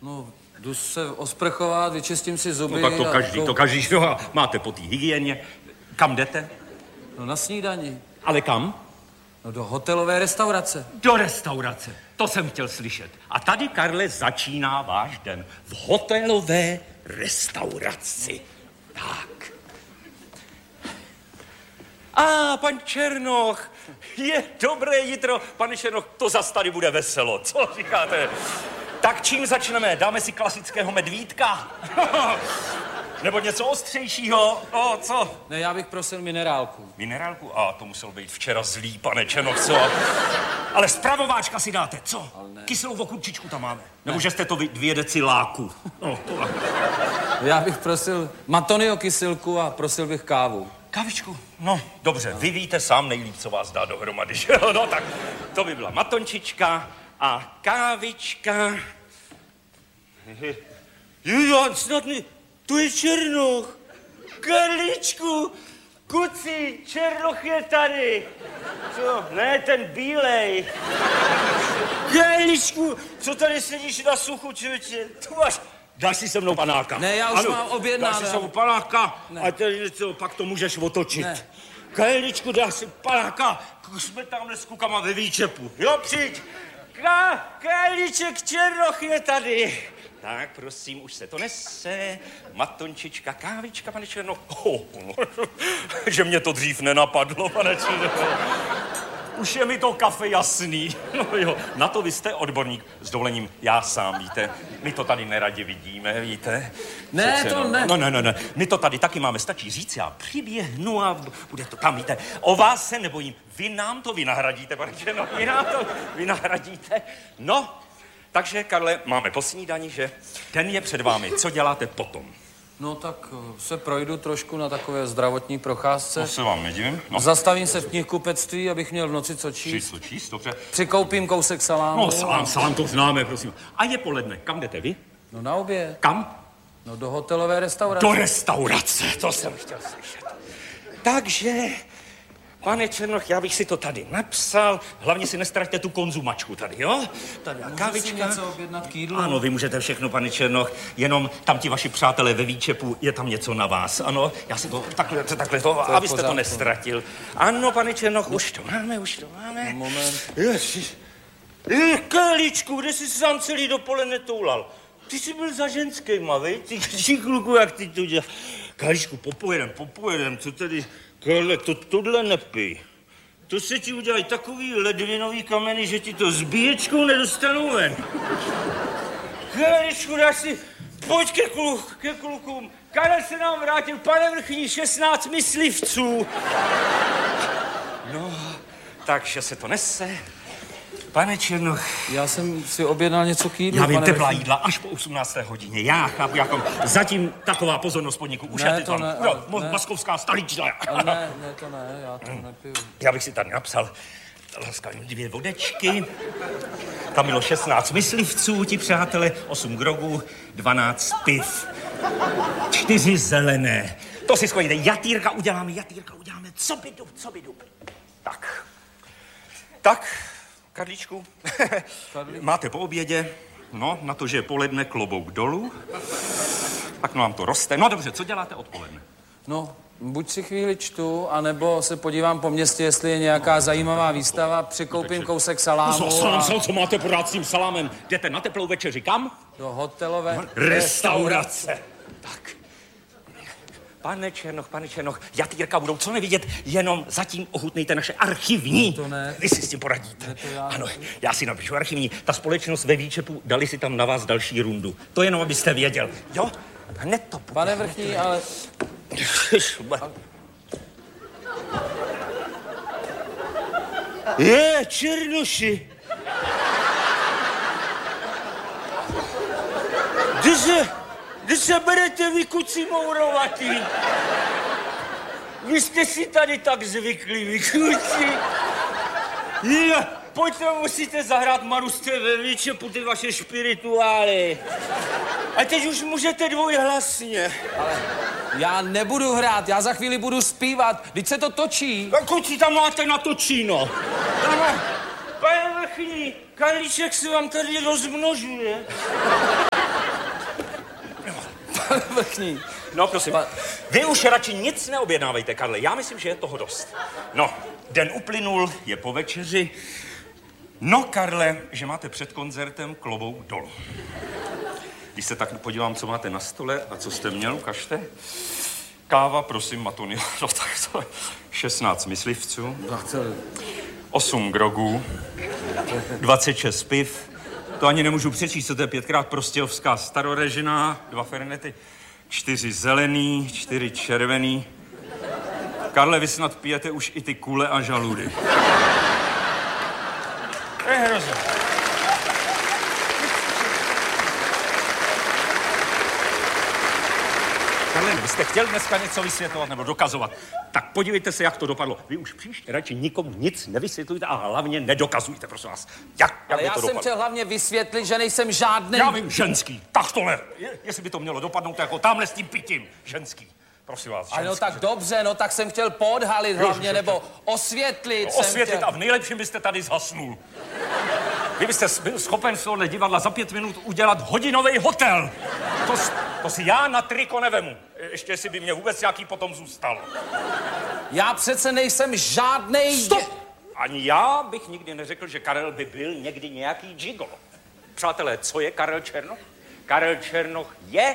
No, jdu se osprchovat, vyčistím si zuby. No tak to každý, no, máte po té hygieně. Kam jdete? No na snídani. Ale kam? No do hotelové restaurace. Do restaurace, to jsem chtěl slyšet. A tady, Karle, začíná váš den. V hotelové restauraci. Tak. Pan Černoch, je dobré jitro. Pane Černoch, to zas tady bude veselo, co říkáte? Tak čím začneme? Dáme si klasického medvídka? Nebo něco ostřejšího? Co? Ne, já bych prosil minerálku. Minerálku? To muselo být včera zlý, pane Černoch, co? Ale spravováčka si dáte, co? Kyselou okurčičku tam máme. Nebo že jste to 2 deci láku. Já bych prosil Matonio kysilku a prosil bych kávu. Kávičku? No, dobře, vy víte sám nejlíp, co vás dá dohromady, že jo? No tak, to by byla matončička a kávička. Snad mi... Tu je Černoch. Karličku, kuci, Černoch je tady. Co? Ne, ten bílej. Karličku, co tady sedíš na suchu, člověče? Tu máš... Dáš si se mnou panáka. Ne, já už mám objednáno. Dáš si se mnou panáka a tady něco, pak to můžeš otočit. Ne. Karličku, dáš si panáka, jsme tamhle s kukama ve výčepu. Jo, přijď. Karliček, Černoch je tady. Tak, prosím, už se to nese. Matončička, kávička, pane Černoch. Že mě to dřív nenapadlo, pane Černoch. Už je mi to kafe jasný. No jo, na to vy jste odborník. S dovolením, já sám, víte. My to tady neradi vidíme, víte. Ne, přece, to ne. No. My to tady taky máme, stačí říct, já přiběhnu a bude to tam, víte. O vás se nebojím. Vy nám to vynahradíte, pane Černoch. Vy nám to vynahradíte. No, takže, Karle, máme po snídani, že? Den je před vámi. Co děláte potom? No tak se projdu trošku na takové zdravotní procházce. To se vám nedivím. No. Zastavím se v knihkupectví, abych měl v noci co číst. Dobře. Přikoupím kousek salámu. No, salám to známe, prosím. A je poledne. Kam jdete vy? No na oběd. Kam? No do hotelové restaurace. Do restaurace, to jsem chtěl slyšet. Takže... Pane Černoch, já bych si to tady napsal. Hlavně si nestraťte tu konzumačku tady, jo? Tady kávička. Si něco objednat k jídlu? Ano, vy můžete všechno, pane Černoch. Jenom tam ti vaši přátelé ve výčepu, je tam něco na vás. Ano, já si to takhle to abyste to nestratil. Ano, pane Černoch, už to máme. No, moment. Ježiš. Karličku, kde jsi sám celý dopoledne toulal? Ty jsi byl za ženskýma, viď? Ty kluku, jak ty tu děláš. Karličku, popojedem, co tady... Karle, tohle nepij. To se ti udělají takový ledvinový kameny, že ti to s bíječkou nedostanou ven. Karličku, dáš si... Pojď ke klukům. Karel se nám vrátil, pane vrchní, 16 myslivců. No, takže se to nese. Pane Černoch. Já jsem si objednal něco k jídlu. Já vím, teplá jídla až po 18. hodině. Já chápu, jako zatím taková pozornost podniku. Už je to ne, Maskovská stolička. Ne, to ne, já to nepiju. Já bych si tady napsal laskavě 2 vodečky. Tam bylo 16 myslivců, ti přátelé, 8 grogů, 12 piv, 4 zelené. To si schodíte. Jatýrka uděláme. Co by dub. Tak. Karličku, máte po obědě, no, na to, že je poledne, klobouk dolů, tak nám to roste. No dobře, co děláte odpoledne? No, buď si chvíli čtu, anebo se podívám po městě, jestli je nějaká zajímavá výstava, přikoupím kousek salámu. Co máte pořád s tím salámem? Jdete na teplou večeři, kam? Do hotelové restaurace. Tak. Pane Černoch, Jatýrka budou co nevidět, jenom zatím ochutnejte naše archivní. To ne. Vy si s tím poradíte. Ne, to já ano, já si napíšu archivní. Ta společnost ve výčepu, dali si tam na vás další rundu. To jenom, abyste věděl. Jo? Hned to bude. Pane vrchní, ale... Černoši. Kde se berete vy, kuci mourovatý? Vy jste si tady tak zvykli, vy kuci. Pojďte, musíte zahrát Marusce ve výčepu ty vaše špirituály. A teď už můžete dvojhlasně. Ale já nebudu hrát, já za chvíli budu zpívat. Vždyť se to točí. A kuci, tam máte natočíno. Pane vrchní, Karlíček se vám tady rozmnožuje. vrchní. No, prosím. Vy už radši nic neobjednávejte, Karle. Já myslím, že je toho dost. No, den uplynul, je po večeři. No, Karle, že máte před koncertem klobouk dolů. Když se tak podívám, co máte na stole a co jste měl, ukažte. Káva, prosím, Matony. No tak to 16 myslivců, 8 grogů, 26 piv. To ani nemůžu přečíst, co to je 5krát prostějovská starorežina, 2 fernety, 4 zelený, 4 červený. Karle, vy snad pijete už i ty kůle a žaludy. To je hrozné. Karle, vy jste chtěl dneska něco vysvětlovat nebo dokazovat. Tak podívejte se, jak to dopadlo. Vy už příště radši nikomu nic nevysvětlujte a hlavně nedokazujte, prosím vás. Jak Ale je já to jsem dopadlo? chtěl hlavně vysvětlit, že nejsem žádný... Já vím, ženský. Tak tohle. Jestli by to mělo dopadnout jako tamhle s tím pitím. Ženský. Prosím vás, ženský. Ale no tak dobře, no tak jsem chtěl podhalit hlavně, nebo osvětlit. Osvětlit a v nejlepším byste tady zhasnul. Vy byste byl schopen z tohohle divadla za 5 minut udělat hodinový hotel. To si já na triko nevemu. Ještě si by mě vůbec nějaký potom zůstal. Já přece nejsem žádnej... Stop! Ani já bych nikdy neřekl, že Karel by byl někdy nějaký gigolo. Přátelé, co je Karel Černoch? Karel Černoch je...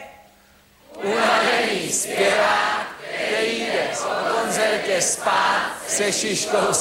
unavený zpěvák, který jde po koncertě spát se šiškou